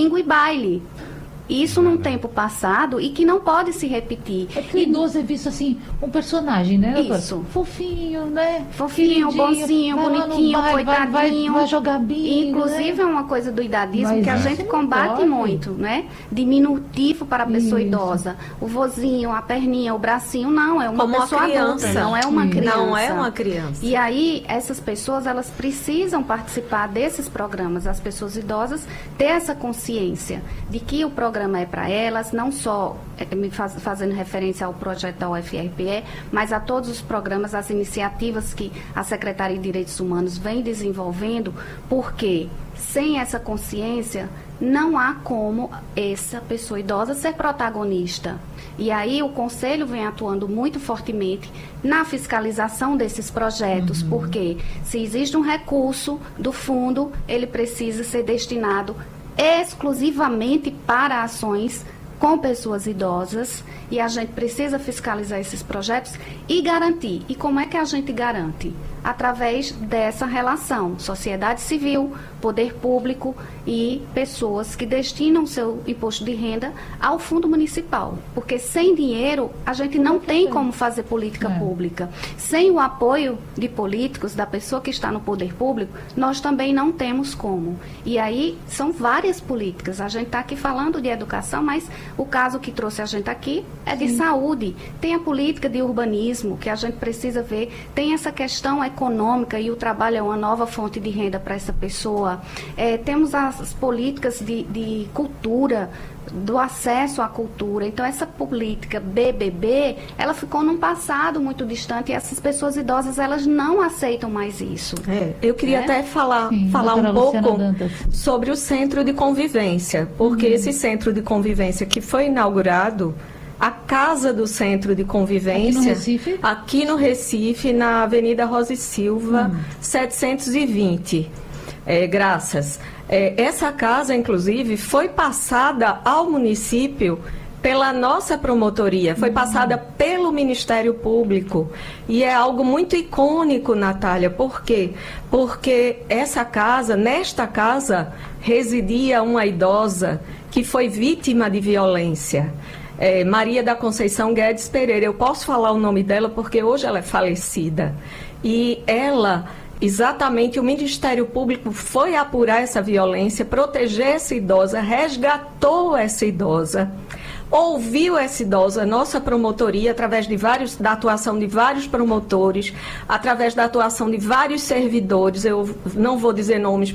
bingo e baile. Isso num tempo passado e que não pode se repetir. É que o idoso é visto assim, um personagem, né, doutora? Isso. Fofinho, né? Fofinho, bonzinho, bonitinho, coitadinho. Vai jogar bingo, Inclusive, né? é uma coisa do idadismo Mas que a isso gente não combate pode. muito, né? Diminutivo para a pessoa Isso. idosa. O vozinho, a perninha, o bracinho, não. É uma Como uma pessoa criança. adulta, não é uma Isso. criança. Não é uma criança. E aí, essas pessoas, elas precisam participar desses programas. As pessoas idosas ter essa consciência de que o programa é para elas, não só fazendo referência ao projeto da UFRPE, mas a todos os programas, as iniciativas que a Secretaria de Direitos Humanos vem desenvolvendo, porque sem essa consciência não há como essa pessoa idosa ser protagonista. E aí o Conselho vem atuando muito fortemente na fiscalização desses projetos, porque se existe um recurso do fundo, ele precisa ser destinado exclusivamente para ações com pessoas idosas, e a gente precisa fiscalizar esses projetos e garantir. E como é que a gente garante? Através dessa relação, sociedade civil, poder público e pessoas que destinam seu imposto de renda ao fundo municipal. Porque sem dinheiro, a gente não tem como fazer política pública. Sem o apoio de políticos, da pessoa que está no poder público, nós também não temos como. E aí, são várias políticas. A gente está aqui falando de educação, mas o caso que trouxe a gente aqui é de saúde. Tem a política de urbanismo, que a gente precisa ver. Tem essa questão econômica, e o trabalho é uma nova fonte de renda para essa pessoa. Temos as políticas de cultura, do acesso à cultura. Então, essa política BBB, ela ficou num passado muito distante, e essas pessoas idosas, elas não aceitam mais isso. Eu queria até falar Sim, um doutora pouco Luciana Dantas. sobre o centro de convivência, porque esse centro de convivência que foi inaugurado, a casa do centro de convivência, aqui no Recife, na Avenida Rosa e Silva, 720. Graças. Essa casa, inclusive, foi passada ao município pela nossa promotoria, foi passada pelo Ministério Público, e é algo muito icônico, Natália. Por quê? Porque nesta casa, residia uma idosa que foi vítima de violência. Maria da Conceição Guedes Pereira. Eu posso falar o nome dela porque hoje ela é falecida. E ela, exatamente, o Ministério Público foi apurar essa violência, proteger essa idosa, resgatou essa idosa, ouviu essa idosa, nossa promotoria, através da atuação de vários promotores, através da atuação de vários servidores, eu não vou dizer nomes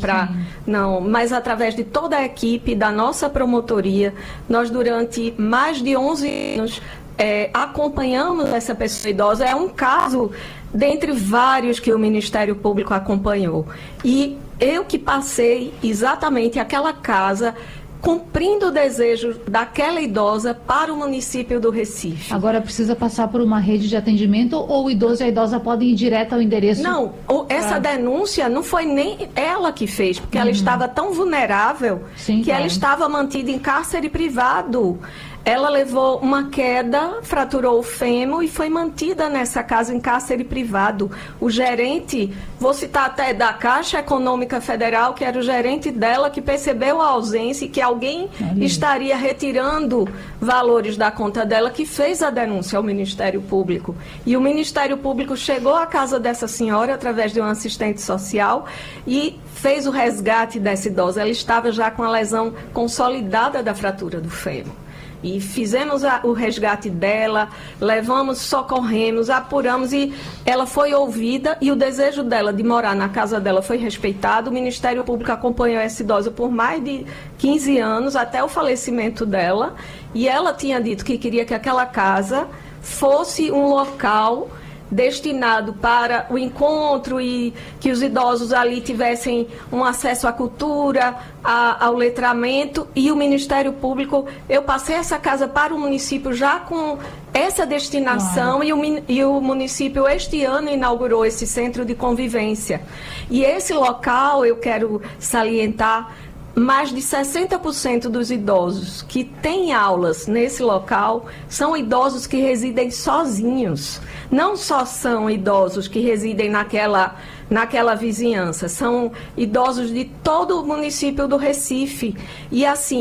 mas através de toda a equipe da nossa promotoria, nós durante mais de 11 anos acompanhamos essa pessoa idosa. É um caso dentre vários que o Ministério Público acompanhou. E eu que passei exatamente aquela casa, cumprindo o desejo daquela idosa para o município do Recife. Agora precisa passar por uma rede de atendimento, ou o idoso e a idosa podem ir direto ao endereço? Não, essa denúncia não foi nem ela que fez, porque ela estava tão vulnerável que ela estava mantida em cárcere privado. Ela levou uma queda, fraturou o fêmur e foi mantida nessa casa em cárcere privado. O gerente, vou citar até da Caixa Econômica Federal, que era o gerente dela, que percebeu a ausência e que alguém estaria retirando valores da conta dela, que fez a denúncia ao Ministério Público. E o Ministério Público chegou à casa dessa senhora através de um assistente social e fez o resgate dessa idosa. Ela estava já com a lesão consolidada da fratura do fêmur. E fizemos o resgate dela, levamos, socorremos, apuramos, e ela foi ouvida, e o desejo dela de morar na casa dela foi respeitado. O Ministério Público acompanhou essa idosa por mais de 15 anos, até o falecimento dela, e ela tinha dito que queria que aquela casa fosse um local destinado para o encontro, e que os idosos ali tivessem um acesso à cultura, ao letramento. E o Ministério Público, eu passei essa casa para o município já com essa destinação, e o município este ano inaugurou esse centro de convivência. E esse local, eu quero salientar, mais de 60% dos idosos que têm aulas nesse local são idosos que residem sozinhos. Não só são idosos que residem naquela vizinhança, são idosos de todo o município do Recife. E assim,